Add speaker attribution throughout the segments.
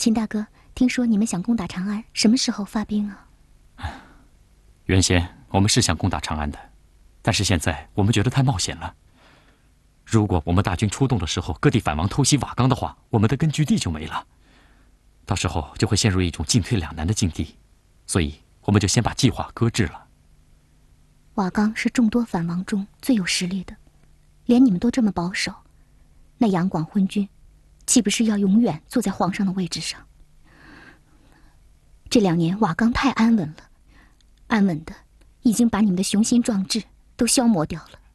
Speaker 1: 秦大哥，听说你们想攻打长安，什么时候发兵啊？
Speaker 2: 原先我们是想攻打长安的，但是现在我们觉得太冒险了。如果我们大军出动的时候，各地反王偷袭瓦岗的话，我们的根据地就没了，到时候就会陷入一种进退两难的境地，所以我们就先把计划搁置了。
Speaker 1: 瓦岗是众多反王中最有实力的，连你们都这么保守，那杨广昏君岂不是要永远坐在皇上的位置上？这2年瓦岗太安稳了，安稳的已经把你们的雄心壮志都消磨掉了。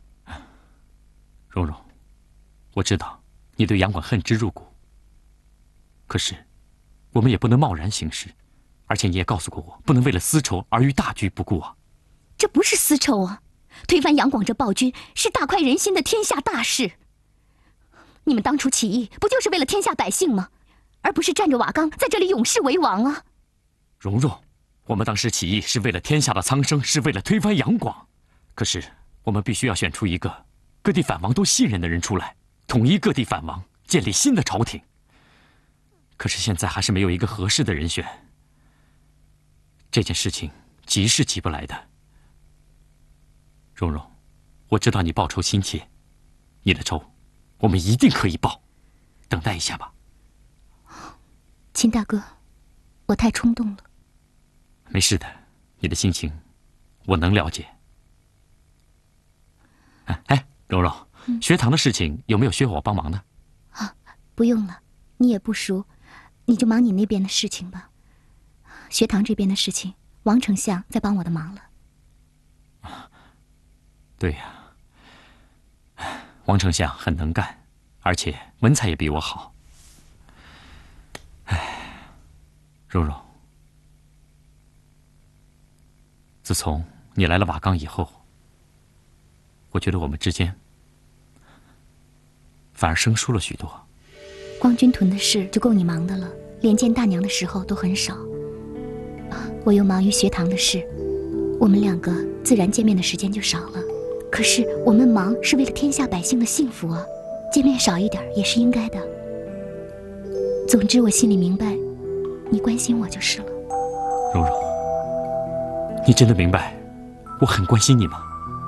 Speaker 2: 蓉蓉，我知道你对杨广恨之入骨，可是我们也不能贸然行事，而且你也告诉过我，不能为了私仇而于大局不顾啊。
Speaker 1: 这不是私仇啊，推翻杨广这暴君是大快人心的天下大事。你们当初起义不就是为了天下百姓吗？而不是占着瓦岗在这里永世为王啊。
Speaker 2: 蓉蓉，我们当时起义是为了天下的苍生，是为了推翻杨广，可是我们必须要选出一个各地反王都信任的人出来，统一各地反王，建立新的朝廷。可是现在还是没有一个合适的人选，这件事情急是急不来的。蓉蓉，我知道你报仇心切，你的仇我们一定可以报，等待一下吧。
Speaker 1: 秦大哥，我太冲动了。
Speaker 2: 没事的，你的心情我能了解。哎，蓉蓉，学堂的事情有没有需要我帮忙呢？
Speaker 1: 啊，不用了，你也不熟，你就忙你那边的事情吧。学堂这边的事情，王丞相在帮我的忙了。
Speaker 2: 对呀，王丞相很能干，而且文采也比我好。蓉蓉，自从你来了瓦岗以后，我觉得我们之间反而生疏了许多。
Speaker 1: 光军屯的事就够你忙的了，连见大娘的时候都很少。我又忙于学堂的事，我们2个自然见面的时间就少了。可是我们忙是为了天下百姓的幸福啊，见面少一点也是应该的。总之我心里明白，你关心我就是了。
Speaker 2: 蓉蓉，你真的明白我很关心你吗？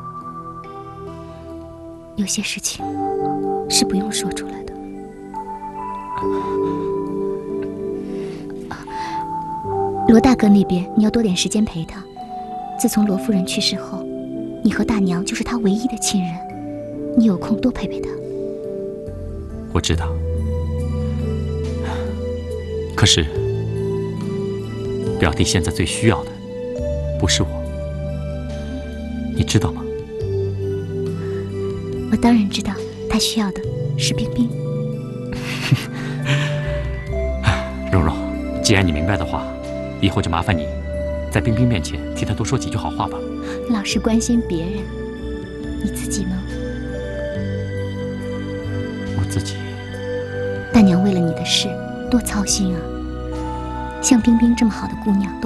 Speaker 1: 有些事情是不用说出来的。罗大哥那边你要多点时间陪他，自从罗夫人去世后，你和大娘就是他唯一的亲人，你有空多陪陪他。
Speaker 2: 我知道，可是表弟现在最需要的不是我，你知道吗？
Speaker 1: 我当然知道，他需要的是冰冰。
Speaker 2: 蓉蓉，既然你明白的话，以后就麻烦你在冰冰面前替他多说几句好话吧。
Speaker 1: 老是关心别人，你自己呢？
Speaker 2: 我自己，
Speaker 1: 大娘为了你的事多操心啊！像冰冰这么好的姑娘都